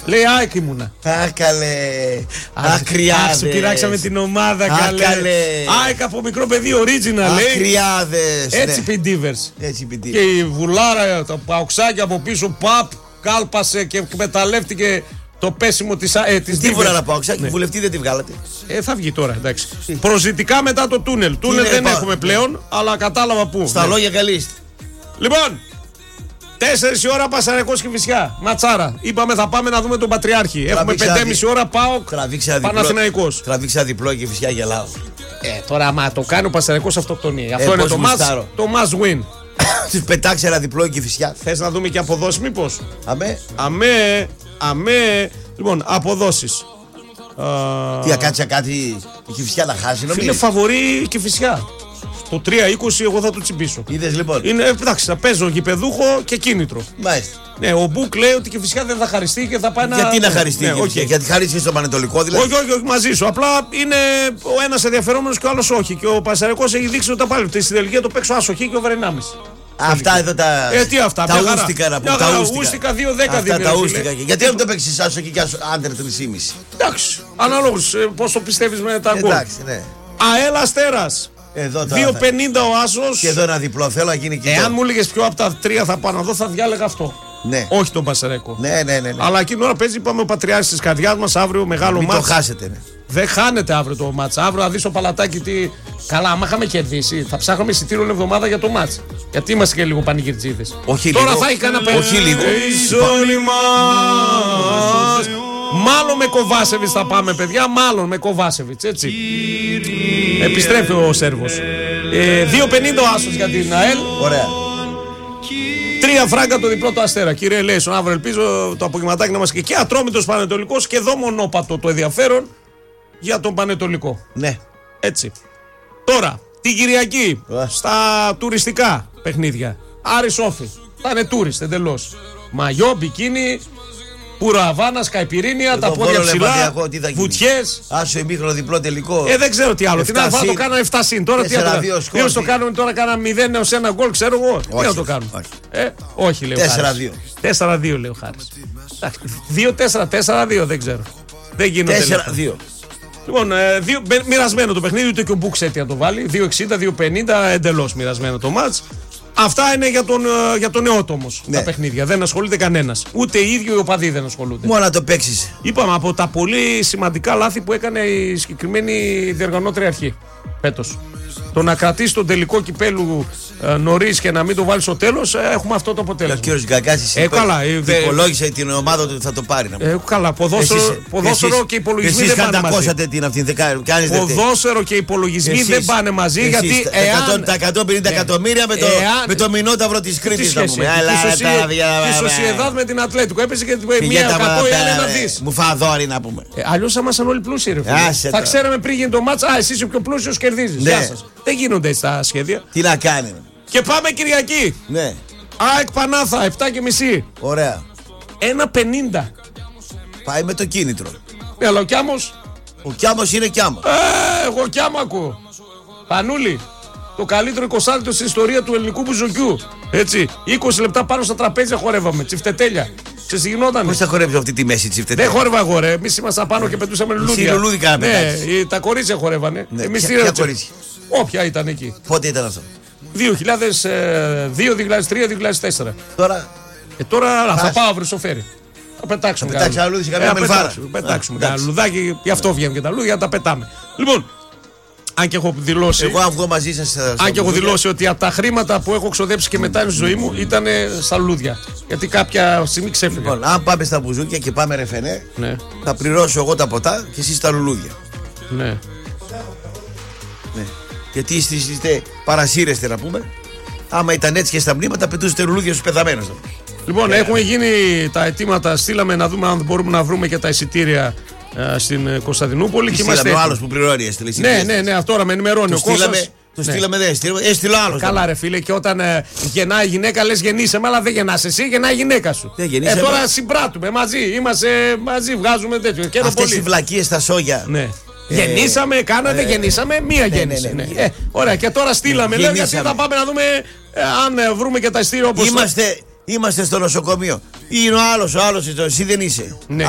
Λέει ΑΕΚ ήμουνα. Άκαλε. Ακριάδες. Σου πειράξαμε την ομάδα, καλέ. ΑΕΚ από μικρό παιδί, original, λέει. Ακριάδες. Έτσι πιντίβερς. Και η βουλάρα, τα παοξάκια από πίσω, παπ, κάλπασε και εκμεταλλεύτηκε το πέσιμο της Τι βουλάρα παοξάκι, βουλευτή δεν τη βγάλατε. Θα βγει τώρα, εντάξει. Προζητικά μετά το τούνελ. Τούνελ δεν έχουμε πλέον, αλλά κατάλαβα πού. Στα λόγια καλή είστε. Λοιπόν, 4 η ώρα Πασαραϊκός Κηφισιά. Ματσάρα. Είπαμε θα πάμε να δούμε τον Πατριάρχη. Έχουμε 5,5 ώρα ΠΑΟΚ Παναθηναϊκός. Τραβήξα διπλό Κηφισιά γελάω. Τώρα άμα το κάνει ο Πασαραϊκός αυτοκτονεί. Αυτό είναι το must win. Τους πετάξει ένα διπλό Κηφισιά. Θες να δούμε και αποδόσεις μήπως? Αμέ. Λοιπόν, αποδόσεις. Τι ακάτσα κάτι η Κηφισιά να χάσει νομίζω. Είναι φαβορί η Κηφισιά. Το 3-20 εγώ θα το τσιμπήσω. Είδες λοιπόν. Εντάξει, θα παίζω γηπεδούχο και κίνητρο. Μάλιστα. Ναι, ο Μπουκ λέει ότι η Κηφισιά δεν θα χαριστεί και θα πάει να. Γιατί να χαριστεί η Κηφισιά, γιατί χαρίστηκε στο Πανετολικό δηλαδή. Όχι, μαζί σου. Απλά είναι ο ένας ενδιαφερόμενος και ο άλλος όχι. Και ο Πασαραϊκός έχει δείξει ότι τα πάλι. Στην τελική το παίξω άσοχη και ο Βερενάμις. Αυτά εδώ τα. Τι αυτά, τα ούστικα να πούμε. Τα ούστικα 2-10 τα ούστικα. Γιατί δεν το παίξει άσοχη και άντερ 3,5. Εντάξει. Αναλόγως πόσο πιστεύεις με τα γκολ. Εντάξει, ναι. ΑΕΛ Αστέρας. 2,50 ο Άσος. Και εδώ ένα διπλό θέλω να γίνει και. Εάν μου έλεγες ποιο από τα 3 θα πάω να δω, θα διάλεγα αυτό. Ναι. Όχι τον Πασαραϊκό. Ναι. Αλλά εκείνη την ώρα παίζει, είπαμε, ο Πατριάρχης της καρδιάς μας αύριο μεγάλο μάτς. Μην το χάσετε, ναι. Δεν χάνεται αύριο το μάτς. Αύριο θα δεις ο Παλατάκι τι. Καλά, άμα είχαμε κερδίσει, θα ψάχναμε εισιτήριο όλη εβδομάδα για το μάτς. Γιατί είμαστε και λίγο πανηγυρτζίδες. Όχι τώρα λίγο. Θα έχει κανένα Όχι λίγο. Μάλλον με Κοβάσεβιτς θα πάμε, παιδιά. Μάλλον με Κοβάσεβιτς, έτσι. Επιστρέφει ο Σέρβος. 2,50 ο Άσος για την ΑΕΛ. Ωραία. 3 φράγκα το διπλό του Αστέρα. Κύριε Λέισον, αύριο ελπίζω το απογευματάκι να είμαστε και Ατρόμητος Πανετολικός και εδώ μονόπατο το ενδιαφέρον για τον Πανετολικό. Ναι. Έτσι. Τώρα, την Κυριακή στα τουριστικά παιχνίδια. Άρης Όφη. Θα είναι τουρίστ εντελώς. Μαγιό, μπικίνι. Πουρα Αβάνα, Καϊπυρίνια, τα πόδια ψηλά, βουτιές. Άσο ημίχρονο διπλό τελικό. Δεν ξέρω τι άλλο. Τι να το κάνανε 7 συν. Τώρα τι άλλο. Το κάνουν τώρα, κάναν 0 έως 1 γκολ, ξέρω εγώ. Τι να το κάνουν. Όχι, λέει ο Χάρης. 4-2 λέει ο Χάρης. 2-4, 4-2 δεν ξέρω. Δεν γίνονται. 4-2. Λοιπόν, μοιρασμένο το παιχνίδι, ούτε και ο Μπουξ έτει να το βάλει. 2-60, 2-50, εντελώς μοιρασμένο το μάτς. Αυτά είναι για τον νεότομος τα παιχνίδια. Δεν ασχολείται κανένας. Ούτε οι ίδιοι οι οπαδοί δεν ασχολούνται. Μόνο να το παίξεις. Είπαμε από τα πολύ σημαντικά λάθη που έκανε η συγκεκριμένη διοργανώτρια αρχή φέτος. Το να κρατήσει τον τελικό κυπέλου νωρίς και να μην το βάλει στο τέλος, έχουμε αυτό το αποτέλεσμα. Ο κύριος Γκαγκάσης υπολόγισε την ομάδα του ότι θα το πάρει. Καλά, ποδόσφαιρο και υπολογισμοί δεν πάνε μαζί. Εσείς την αυτήν, ποδόσφαιρο και υπολογισμοί δεν πάνε μαζί. Γιατί τα 150 εκατομμύρια με το μηνόταυρο της Κρήτης. Η Σοσιεδάδ με την Ατλέτικο έπαιζε και μία 100 ή ένα δις. Μου φαδόρι να πούμε. Αλλιώς θα ήμασταν όλοι πλούσιοι, ρε φίλε. Θα ξέραμε πριν γίνει το μάτς, εσύ είσαι ο πιο πλούσιος, κερδίζεις. Δεν γίνονται έτσι τα σχέδια. Τι να κάνει. Και πάμε Κυριακή. Ναι. ΑΕΚ Πανάθα, 7,5. Ωραία. 1,50. Πάει με το κίνητρο. Αλλά ο Κιάμος. Ο Κιάμος είναι Κιάμο. Εγώ Κιάμο ακούω. Πανούλη. Το καλύτερο 20 στην ιστορία του ελληνικού μπουζουκιού. Έτσι. 20 λεπτά πάνω στα τραπέζια χορεύαμε. Τσιφτετέλια. Ξεσυγνώτανε. Πώς θα χορέψω αυτή τη μέση τσιφτετέλια. Δεν χόρευα εγώ, ρε. Εμείς ήμασταν πάνω και πετούσαμε λουλούδια. Ναι, τα κορίτσια χορεύανε. Ναι. Εμείς ποια κορίτσια. Όποια ήταν εκεί. Πότε ήταν αυτό. 2002, 2003, 2004. Τώρα θα πάω αύριο στο φέρι. Θα πετάξουμε ένα λουλούδι σε καμία μελφάρα. Πετάξουμε ένα λουδάκι, γι' αυτό βγαίνουν και τα λουλούδια, τα πετάμε. Λοιπόν, αν και έχω δηλώσει. Εγώ αν βγω μαζί σας. Αν και έχω δηλώσει ότι από τα χρήματα που έχω ξοδέψει και μετά στη ζωή μου ήταν στα λουλούδια. Γιατί κάποια στιγμή ξέφυγα. Λοιπόν, αν πάμε στα μπουζούκια και πάμε ρεφενέ, ναι. Θα πληρώσω εγώ τα ποτά και εσείς τα λουλούδια. Ναι. Γιατί είστε παρασύρεστε να πούμε. Άμα ήταν έτσι και στα μνήματα, πετούσετε λουλούδια στους πεθαμένους. Λοιπόν, έχουν γίνει τα αιτήματα. Στείλαμε να δούμε αν μπορούμε να βρούμε και τα εισιτήρια στην Κωνσταντινούπολη. Και είμαστε ο άλλος που πληρώνει έστειλε. Ναι, αυτό τώρα με ενημερώνει ο Κώστας. Το στείλαμε, δεν έστειλε ο άλλος. Καλά, ρε φίλε, και όταν γεννάει η γυναίκα, λες γεννήσαμε, αλλά δεν γεννάς εσύ, γεννάει η γυναίκα σου. Τώρα συμπράττουμε μαζί, είμαστε μαζί, βγάζουμε τέτοιο. Αυτές οι βλακίες στα σόγια. Ναι. Γεννήσαμε, κάνατε, γεννήσαμε, μία γέννηση. Ωραία, και τώρα στείλαμε, λέω, γιατί θα πάμε να δούμε αν βρούμε και τα ειστήρια όπως. Είμαστε στο νοσοκομείο. Είναι ο άλλος, εσύ δεν είσαι.